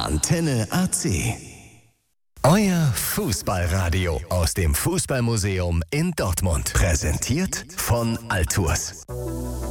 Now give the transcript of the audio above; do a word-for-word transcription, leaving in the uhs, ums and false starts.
Antenne A C. Euer Fußballradio aus dem Fußballmuseum in Dortmund. Präsentiert von Altours.